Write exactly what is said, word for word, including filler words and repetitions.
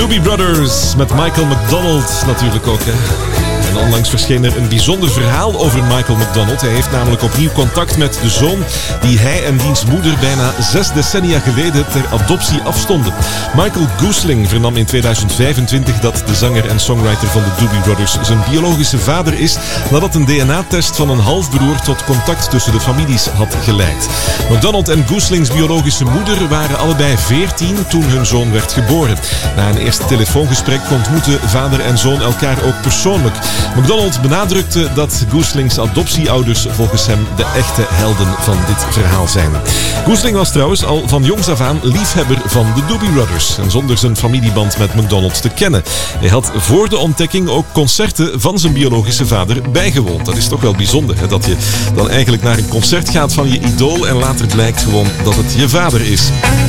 Doobie Brothers met Michael McDonald natuurlijk ook, hè. En onlangs verscheen er een bijzonder verhaal over Michael McDonald. Hij heeft namelijk opnieuw contact met de zoon die hij en diens moeder bijna zes decennia geleden ter adoptie afstonden. Michael Goosling vernam in tweeduizend vijfentwintig dat de zanger en songwriter van de Doobie Brothers zijn biologische vader is, nadat een D N A-test van een halfbroer tot contact tussen de families had geleid. McDonald en Gooslings biologische moeder waren allebei veertien toen hun zoon werd geboren. Na een eerste telefoongesprek ontmoetten vader en zoon elkaar ook persoonlijk. McDonald benadrukte dat Gooslings adoptieouders volgens hem de echte helden van dit verhaal zijn. Goosling was trouwens al van jongs af aan liefhebber van de Doobie Brothers en zonder zijn familieband met McDonald te kennen. Hij had voor de ontdekking ook concerten van zijn biologische vader bijgewoond. Dat is toch wel bijzonder, hè? Dat je dan eigenlijk naar een concert gaat van je idool en later blijkt gewoon dat het je vader is.